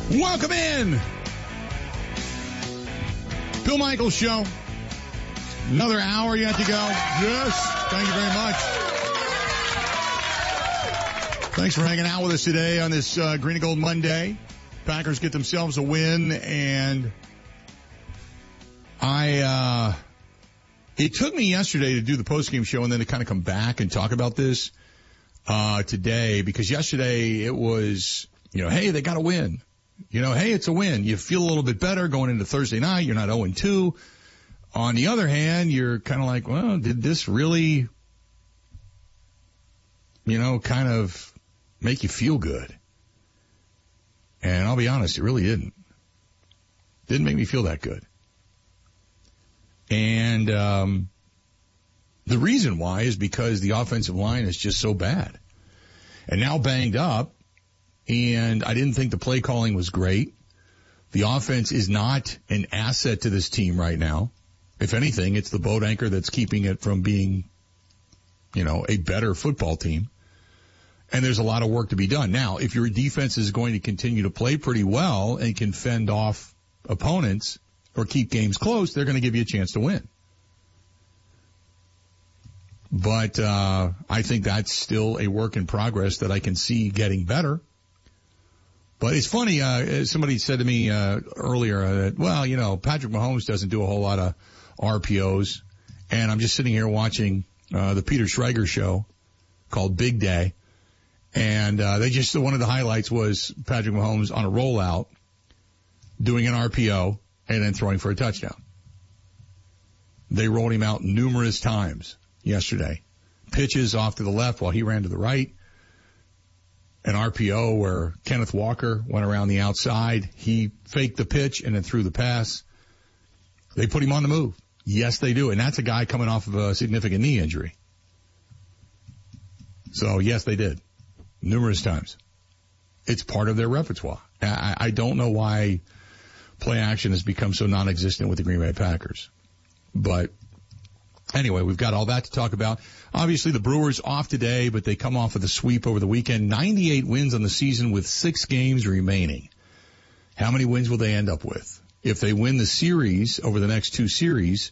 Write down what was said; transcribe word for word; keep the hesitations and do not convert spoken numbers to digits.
Welcome in. Bill Michaels Show. Another hour yet to go. Yes. Thank you very much. Thanks for hanging out with us today on this uh, Green and Gold Monday. Packers get themselves a win, and I, uh, it took me yesterday to do the postgame show and then to kind of come back and talk about this, uh, today, because yesterday it was, you know, hey, they got a win. You know, hey, it's a win. You feel a little bit better going into Thursday night. You're not oh and two. On the other hand, you're kind of like, well, did this really, you know, kind of make you feel good? And I'll be honest, it really didn't. Didn't make me feel that good. And um, the reason why is because the offensive line is just so bad. And now banged up. And I didn't think the play calling was great. The offense is not an asset to this team right now. If anything, it's the boat anchor that's keeping it from being, you know, a better football team. And there's a lot of work to be done. Now, if your defense is going to continue to play pretty well and can fend off opponents or keep games close, they're going to give you a chance to win. But uh I think that's still a work in progress that I can see getting better. But it's funny, uh, somebody said to me, uh, earlier uh, that, well, you know, Patrick Mahomes doesn't do a whole lot of R P Os. And I'm just sitting here watching, uh, the Peter Schrager show called Big Day. And, uh, they just, one of the highlights was Patrick Mahomes on a rollout doing an R P O and then throwing for a touchdown. They rolled him out numerous times yesterday. Pitches off to the left while he ran to the right. An R P O where Kenneth Walker went around the outside. He faked the pitch and then threw the pass. They put him on the move. Yes, they do. And that's a guy coming off of a significant knee injury. So, yes, they did. Numerous times. It's part of their repertoire. I, I don't know why play action has become so non-existent with the Green Bay Packers. But anyway, we've got all that to talk about. Obviously, the Brewers off today, but they come off of the sweep over the weekend. ninety-eight wins on the season with six games remaining. How many wins will they end up with? If they win the series over the next two series,